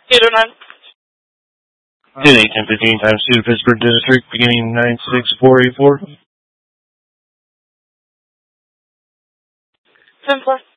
809. 10-8-10-15 times 2 to Pittsburgh District, beginning 96484. 10-4.